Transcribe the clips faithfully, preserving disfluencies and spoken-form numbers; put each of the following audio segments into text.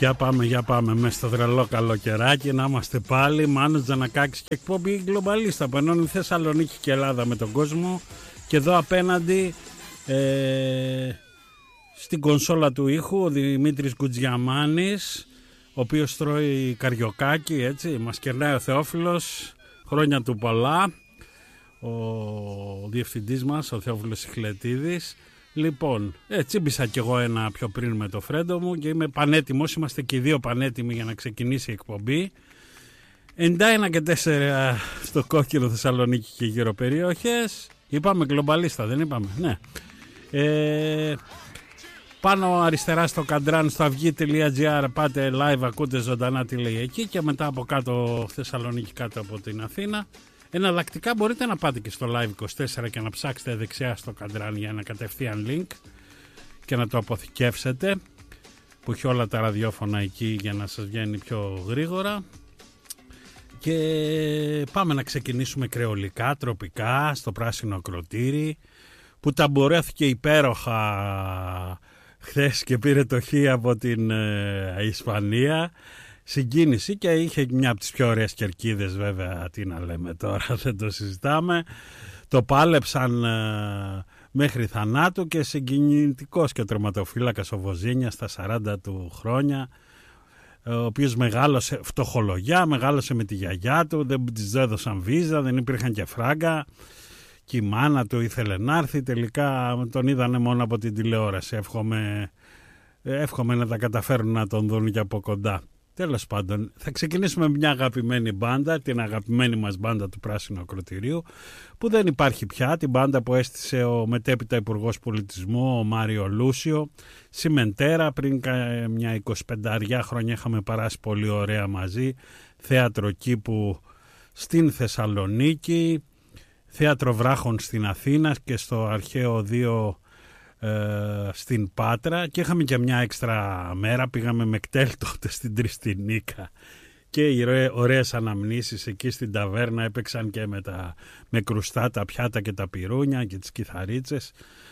Για πάμε, για πάμε μέσα στο τρελό καλοκαιράκι να είμαστε πάλι. Μάνος Τζανακάκης και εκπομπή Γκλομπαλίστα που ενώνει Θεσσαλονίκη και Ελλάδα με τον κόσμο. Και εδώ απέναντι ε, στην κονσόλα του ήχου ο Δημήτρης Κουτζιαμάνης, ο οποίος τρώει καριοκάκι, έτσι, μας κερνάει ο Θεόφιλος, χρόνια του πολλά, ο διευθυντής μας, ο Θεόφιλος Σιχλετίδης. Λοιπόν, έτσι μπήσα κι εγώ ένα πιο πριν με το φρέντο μου και είμαι πανέτοιμος, είμαστε και οι δύο πανέτοιμοι για να ξεκινήσει η εκπομπή. ενενήντα ένα και τέσσερα στο Κόκκινο, Θεσσαλονίκη και γύρω περιοχές. Είπαμε Γκλομπαλίστα, δεν είπαμε? Ναι. Ε, πάνω αριστερά στο καντράν στο αυγή.gr πάτε live, ακούτε ζωντανά τι λέει εκεί, και μετά από κάτω Θεσσαλονίκη, κάτω από την Αθήνα. Εναλλακτικά μπορείτε να πάτε και στο Live είκοσι τέσσερα και να ψάξετε δεξιά στο καντράν για ένα κατευθείαν link και να το αποθηκεύσετε, που έχει όλα τα ραδιόφωνα εκεί για να σας βγαίνει πιο γρήγορα. Και πάμε να ξεκινήσουμε κρεολικά, τροπικά, στο πράσινο ακροτήρι, που ταμπορέθηκε υπέροχα χθες και πήρε το χ από την ε, Ισπανία. Συγκίνηση, και είχε μια από τις πιο ωραίες κερκίδες, βέβαια, τι να λέμε τώρα, δεν το συζητάμε. Το πάλεψαν ε, μέχρι θανάτου, και συγκινητικός και ο τερματοφύλακας ο Βοζίνια στα σαράντα του χρόνια, ο οποίος μεγάλωσε φτωχολογιά, μεγάλωσε με τη γιαγιά του, δεν της έδωσαν βίζα, δεν υπήρχαν και φράγκα, και η μάνα του ήθελε να έρθει, τελικά τον είδανε μόνο από την τηλεόραση. Εύχομαι, εύχομαι να τα καταφέρουν να τον δουν και από κοντά. Τέλος πάντων, θα ξεκινήσουμε με μια αγαπημένη μπάντα, την αγαπημένη μας μπάντα του Πράσινου Ακροτηρίου, που δεν υπάρχει πια, την μπάντα που έστησε ο μετέπειτα Υπουργός Πολιτισμού, ο Μάριο Λούσιο, Σιμεντέρα. Πριν μια εικοσιπεντάρια χρόνια είχαμε περάσει πολύ ωραία μαζί, θέατρο κήπου στην Θεσσαλονίκη, θέατρο βράχων στην Αθήνα και στο Αρχαίο δύο στην Πάτρα, και είχαμε και μια έξτρα μέρα, πήγαμε με κτέλ τότε στην Τριστινίκα, και οι ωραίες αναμνήσεις εκεί στην ταβέρνα, έπαιξαν και με, τα, με κρουστά τα πιάτα και τα πυρούνια και τις κιθαρίτσες.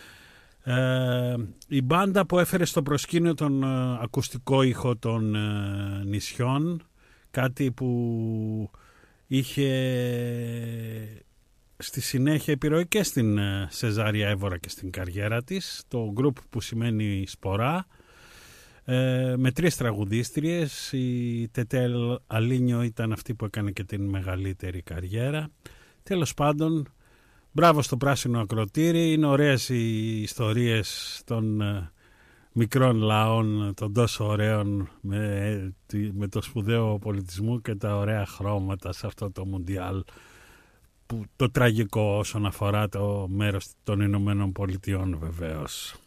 Ε, η μπάντα που έφερε στο προσκήνιο τον ε, ακουστικό ήχο των ε, νησιών, κάτι που είχε στη συνέχεια επιρροή και στην Σεζάρια Εύωρα και στην καριέρα της, το group που σημαίνει Σπορά, ε, με τρεις τραγουδίστριες. Η Τετέλ Αλίνιο ήταν αυτή που έκανε και την μεγαλύτερη καριέρα. Τέλος πάντων, μπράβο στο Πράσινο Ακροτήρι, είναι ωραίες οι ιστορίες των ε, μικρών λαών, των τόσο ωραίων, με, με το σπουδαίο πολιτισμό και τα ωραία χρώματα σε αυτό το Μουντιάλ, το τραγικό όσον αφορά το μέρος των Ηνωμένων Πολιτειών, βεβαίως.